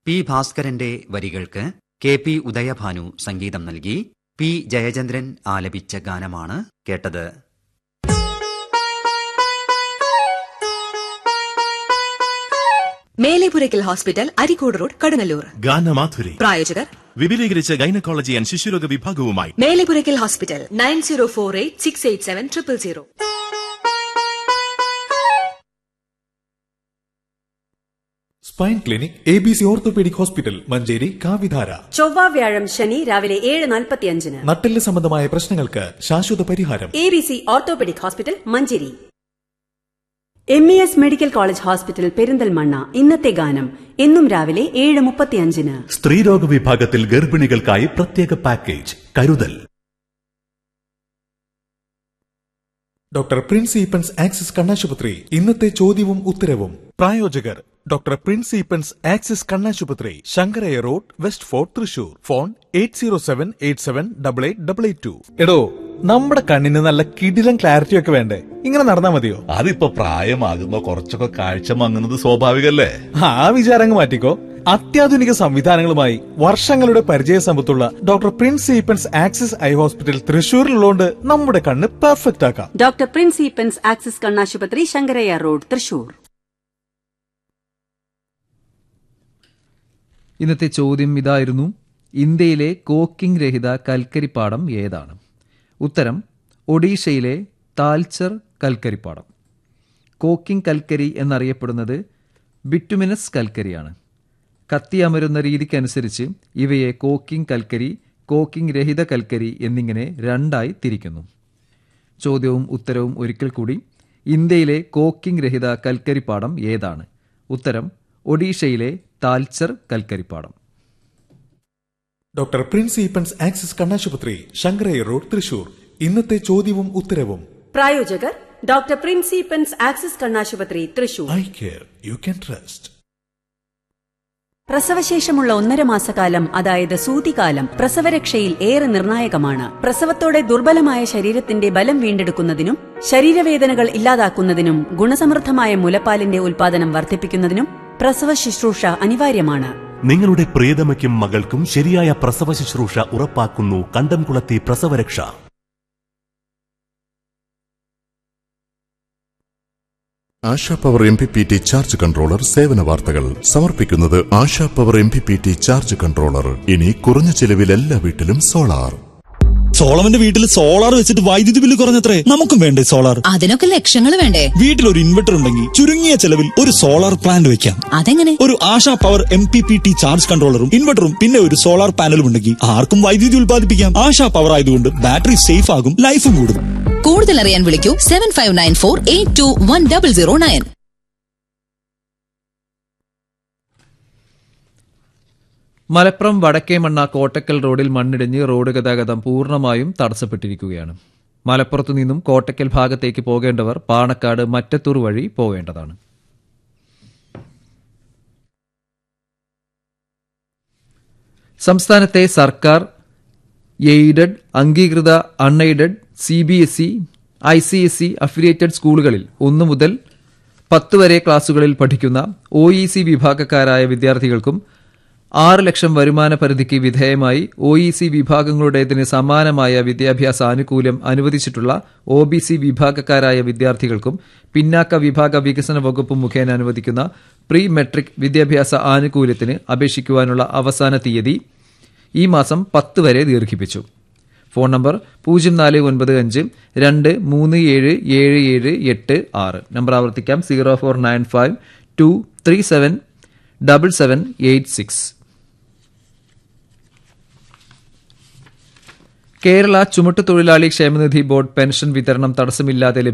P ഭാസ്കരന്റെ വരികൾക്ക് K P. Udayabhanu സംഗീതം നൽകി. പി ജയചന്ദ്രൻ ആലപിച്ച ഗാനമാണ് കേട്ടത്. Melepurakkal hospital, Areekode road, Kadungallur. ഗാനമാധുരി. പ്രായോജകർ വിപുലീകരിച്ച gynaecology and ശിശുരോഗ വിഭാഗവുമായി Melepurakkal hospital. 9048687000. Spine clinic ABC orthopaedic hospital, Manjeri, കാവിധാര. ചൊവ്വ, വ്യാഴം, ശനി രാവിലെ 7:45. നട്ടെല്ല് സംബന്ധമായ പ്രശ്നങ്ങൾക്ക് ശാശ്വത പരിഹാരം. ABC orthopaedic hospital, Manjeri. MES medical college hospital, Perinthalmanna. ഇന്നത്തെ ഗാനം എന്നും രാവിലെ 7:35. സ്ത്രീരോഗ വിഭാഗത്തിൽ ഗർഭിണികൾക്കായി പ്രത്യേക പാക്കേജ് കരുതൽ. ഡോക്ടർ പ്രിൻസ് ഈപ്പൻസ് ആക്സിസ് കണ്ണാശുപത്രി, ഇന്നത്തെ ചോദ്യവും ഉത്തരവും. പ്രായോജകർ ഡോക്ടർ പ്രിൻസ് ഈപ്പൻസ് ആക്സിസ് കണ്ണാശുപത്രി, Sankaraiya road, west fort, Thrissur. Phone 8078788882. എടോ, നമ്മുടെ കണ്ണിന് നല്ല കിടിലൻ ക്ലാരിറ്റി ഒക്കെ വേണ്ടേ? ഇങ്ങനെ നടന്നാ മതിയോ? അതിപ്പോ പ്രായമാകുമ്പോ കുറച്ചൊക്കെ കാഴ്ച മങ്ങുന്നത് സ്വാഭാവികല്ലേ. ആ വിചാരങ്ങ് മാറ്റിക്കോ. അത്യാധുനിക സംവിധാനങ്ങളുമായി വർഷങ്ങളുടെ പരിചയ സമ്പത്തുള്ള doctor Prince Eappen's axis eye hospital തൃശൂരിലുള്ളതുകൊണ്ട് നമ്മുടെ കണ്ണ് പെർഫെക്റ്റ് ആക്കാം. ഡോക്ടർ പ്രിൻസ് ഈപ്പൻസ് ആക്സിസ് കണ്ണാശുപത്രി, ശങ്കരയ റോഡ്, തൃശൂർ. ഇന്നത്തെ ചോദ്യം ഇതായിരുന്നു: ഇന്ത്യയിലെ കോക്കിംഗ് രഹിത കൽക്കരിപ്പാടം ഏതാണ്? ഉത്തരം: ഒഡീഷയിലെ താൽച്ചർ കൽക്കരിപ്പാടം. കോക്കിംഗ് കൽക്കരി എന്നറിയപ്പെടുന്നത് ബിറ്റുമിനസ് കൽക്കരിയാണ്. കത്തിയമരുന്ന രീതിക്കനുസരിച്ച് ഇവയെ കോക്കിംഗ് കൽക്കരി, കോക്കിംഗ് രഹിത കൽക്കരി എന്നിങ്ങനെ രണ്ടായി തിരിക്കുന്നു. ചോദ്യവും ഉത്തരവും ഒരിക്കൽ കൂടി: ഇന്ത്യയിലെ കോക്കിംഗ് രഹിത കൽക്കരിപ്പാടം ഏതാണ്? ഉത്തരം: ഒഡീഷയിലെ Talcher കൽക്കരിപ്പാടം. Doctor Prince Eappen's axis കണ്ണാശുപത്രി, ശങ്കരയ റോഡ്, തൃശൂർ. ഇന്നത്തെ ചോദ്യവും ഉത്തരവും. പ്രായോജകർ ഡോക്ടർ പ്രിൻസ് ഈപ്പൻസ് ആക്സിസ് കണ്ണാശുപത്രി, Thrissur. Eye care you can trust. പ്രസവശേഷമുള്ള 1.5 മാസക്കാലം, അതായത് സൂതികാലം, പ്രസവരക്ഷയിൽ ഏറെ നിർണായകമാണ്. പ്രസവത്തോടെ ദുർബലമായ ശരീരത്തിന്റെ ബലം വീണ്ടെടുക്കുന്നതിനും ശരീരവേദനകൾ ഇല്ലാതാക്കുന്നതിനും ഗുണസമൃദ്ധമായ മുലപ്പാലിന്റെ ഉൽപാദനം വർദ്ധിപ്പിക്കുന്നതിനും പ്രസവ ശുശ്രൂഷ അനിവാര്യമാണ്. നിങ്ങളുടെ പ്രിയതമയ്ക്കും മകൾക്കും ശരിയായ പ്രസവ ശുശ്രൂഷ ഉറപ്പാക്കുന്നു കണ്ടംകുളത്തി പ്രസവരക്ഷ. ASHA power MPPT charge controller സേവന വാർത്തകൾ സമർപ്പിക്കുന്നത് ASHA power MPPT charge controller. ഇനി കുറഞ്ഞ ചെലവിൽ എല്ലാ വീട്ടിലും സോളാർ. സോളമന്റെ വീട്ടിൽ സോളാർ വെച്ചിട്ട് വൈദ്യുതി ബില്ല് കുറഞ്ഞത്രേ. നമുക്കും വേണ്ടേ സോളാർ? അതിനൊക്കെ ലക്ഷങ്ങൾ വേണ്ടേ? വീട്ടിൽ ഒരു ഇൻവെർട്ടർ ഉണ്ടെങ്കിൽ ചുരുങ്ങിയ ചെലവിൽ ഒരു സോളാർ പ്ലാന്റ് വെക്കാം. അതെങ്ങനെ? ഒരു ആശാ പവർ MPPT ചാർജ് കൺട്രോളറും ഇൻവെർട്ടറും പിന്നെ ഒരു സോളാർ പാനലും ഉണ്ടെങ്കിൽ ആർക്കും വൈദ്യുതി ഉൽപ്പാദിപ്പിക്കാം. ആശാ പവർ ആയതുകൊണ്ട് ബാറ്ററി സേഫ് ആകും, ലൈഫും കൂടും. കൂടുതൽ അറിയാൻ വിളിക്കൂ 7594821009. മലപ്പുറം വടക്കേമണ്ണ കോട്ടക്കൽ റോഡിൽ മണ്ണിടിഞ്ഞ് റോഡ് ഗതാഗതം പൂർണ്ണമായും തടസ്സപ്പെട്ടിരിക്കുകയാണ്. മലപ്പുറത്തു നിന്നും കോട്ടക്കൽ ഭാഗത്തേക്ക് പോകേണ്ടവർ പാണക്കാട് മറ്റത്തൂർ വഴി പോകേണ്ടതാണ്. സംസ്ഥാനത്തെ സർക്കാർ, എയ്ഡഡ്, അംഗീകൃത, അൺഎയ്ഡഡ്, CBSE, ICSE അഫിലിയേറ്റഡ് സ്കൂളുകളിൽ 1 മുതൽ 10 വരെ ക്ലാസുകളിൽ പഠിക്കുന്ന OEC വിഭാഗക്കാരായ വിദ്യാർത്ഥികൾക്കും 6 ലക്ഷം വരുമാന പരിധിക്ക് വിധേയമായി OEC വിഭാഗങ്ങളുടേതിന് സമാനമായ വിദ്യാഭ്യാസ ആനുകൂല്യം അനുവദിച്ചിട്ടുള്ള OBC വിഭാഗക്കാരായ വിദ്യാർത്ഥികൾക്കും പിന്നാക്ക വിഭാഗ വികസന വകുപ്പ് മുഖേന അനുവദിക്കുന്ന പ്രീ മെട്രിക് വിദ്യാഭ്യാസ ആനുകൂല്യത്തിന് അപേക്ഷിക്കുവാനുള്ള അവസാന തീയതി ഈ മാസം 10 വരെ ദീർഘിപ്പിച്ചു. Phone number 0495237786. നമ്പർ ആവർത്തിക്കാം: 0495237786. കേരള ചുമട്ടുതൊഴിലാളി ക്ഷേമനിധി ബോർഡ് പെൻഷൻ വിതരണം തടസ്സമില്ലാതെ